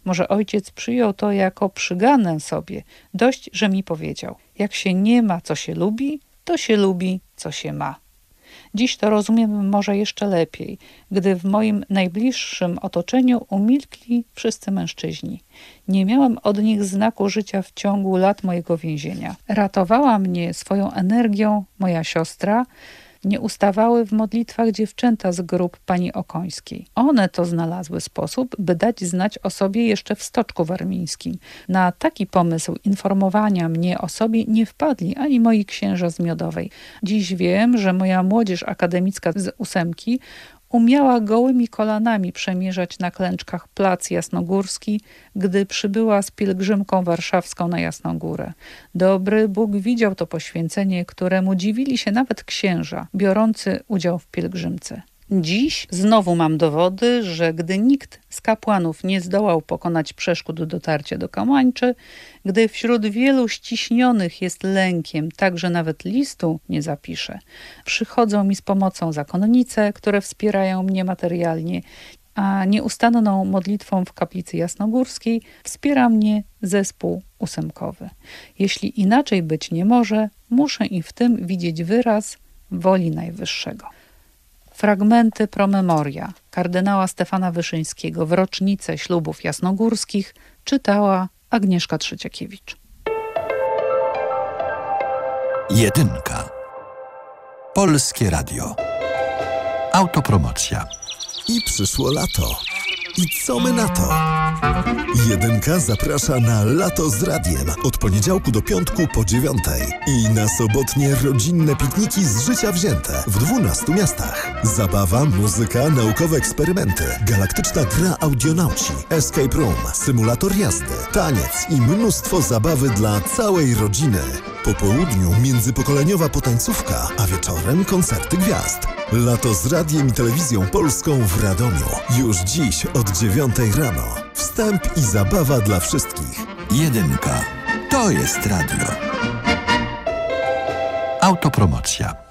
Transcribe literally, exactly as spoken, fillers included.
Może ojciec przyjął to jako przyganę sobie. Dość, że mi powiedział: jak się nie ma, co się lubi, to się lubi, co się ma. Dziś to rozumiem może jeszcze lepiej, gdy w moim najbliższym otoczeniu umilkli wszyscy mężczyźni. Nie miałem od nich znaku życia w ciągu lat mojego więzienia. Ratowała mnie swoją energią moja siostra. Nie ustawały w modlitwach dziewczęta z grup pani Okońskiej. One to znalazły sposób, by dać znać o sobie jeszcze w Stoczku Warmińskim. Na taki pomysł informowania mnie o sobie nie wpadli ani moi księża z Miodowej. Dziś wiem, że moja młodzież akademicka z ósemki umiała gołymi kolanami przemierzać na klęczkach plac Jasnogórski, gdy przybyła z pielgrzymką warszawską na Jasną Górę. Dobry Bóg widział to poświęcenie, któremu dziwili się nawet księża, biorący udział w pielgrzymce. Dziś znowu mam dowody, że gdy nikt z kapłanów nie zdołał pokonać przeszkód do dotarcia do Kamańczy, gdy wśród wielu ściśnionych jest lękiem, tak że nawet listu nie zapiszę, przychodzą mi z pomocą zakonnice, które wspierają mnie materialnie, a nieustanną modlitwą w kaplicy jasnogórskiej wspiera mnie zespół ósemkowy. Jeśli inaczej być nie może, muszę i w tym widzieć wyraz woli Najwyższego. Fragmenty promemoria kardynała Stefana Wyszyńskiego w rocznicę ślubów jasnogórskich czytała Agnieszka Trzeciakiewicz. Jedynka. Polskie Radio. Autopromocja. I przyszło lato. I co my na to? Jedynka zaprasza na Lato z Radiem od poniedziałku do piątku po dziewiątej. I na sobotnie rodzinne pikniki z życia wzięte w dwunastu miastach. Zabawa, muzyka, naukowe eksperymenty, galaktyczna gra audionauci, escape room, symulator jazdy, taniec i mnóstwo zabawy dla całej rodziny. Po południu międzypokoleniowa potańcówka, a wieczorem koncerty gwiazd. Lato z Radiem i Telewizją Polską w Radomiu. Już dziś od dziewiątej rano. Wstęp i zabawa dla wszystkich. Jedynka. To jest radio. Autopromocja.